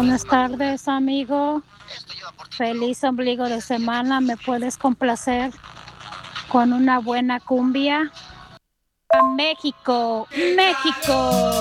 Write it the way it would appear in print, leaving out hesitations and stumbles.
Buenas tardes, amigo. Feliz ombligo de semana. ¿Me puedes complacer con una buena cumbia? ¡A México! ¡México!